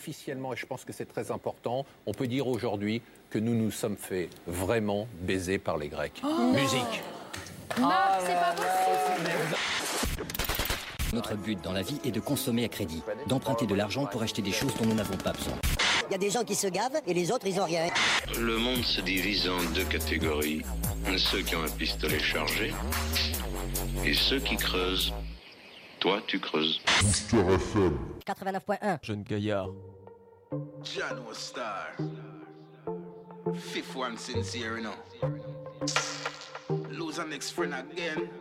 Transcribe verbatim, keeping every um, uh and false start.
officiellement, et je pense que c'est très important, on peut dire aujourd'hui que nous nous sommes fait vraiment baiser par les Grecs. Oh Musique. Marc, c'est pas possible. Notre but dans la vie est de consommer à crédit, d'emprunter de l'argent pour acheter des choses dont nous n'avons pas besoin. Il y a des gens qui se gavent et les autres, ils ont rien. Le monde se divise en deux catégories. Ceux qui ont un pistolet chargé et ceux qui creusent. Toi, tu creuses. quatre-vingt-neuf point un. Jeune gaillard. Jano Star. Fifth one sincere, you know. Lose an ex-friend again.